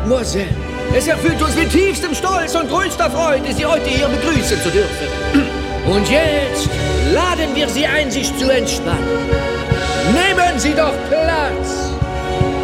Mademoiselle, es erfüllt uns mit tiefstem Stolz und größter Freude, Sie heute hier begrüßen zu dürfen. Und jetzt laden wir Sie ein, sich zu entspannen. Nehmen Sie doch Platz!